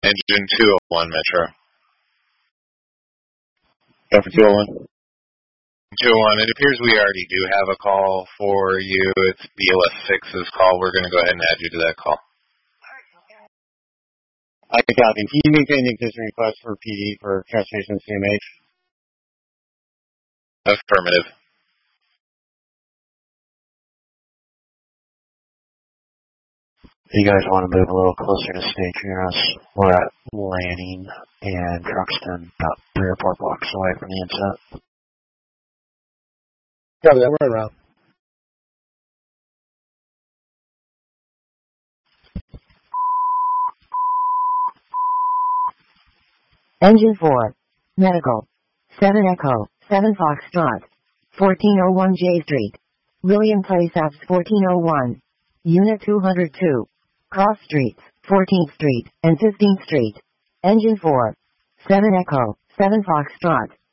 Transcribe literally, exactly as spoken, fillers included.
Engine two oh one, Metro. Go for two oh one. two oh one, it appears we already do have a call for you. It's B L S six's call. We're going to go ahead and add you to that call. I can copy. Can you maintain the existing request for P D for transportation C M H? Affirmative. You guys want to move a little closer to stage near us? We're at Lanning and Truxton, about three or four blocks away from the inset. Yeah, we're around. Engine four. Medical. seven Echo, seven Foxtrot. fourteen oh one J Street. William Place Apps fourteen oh one. Unit two oh two. Cross Streets, fourteenth Street and fifteenth Street. Engine four. seven Echo, seven Foxtrot.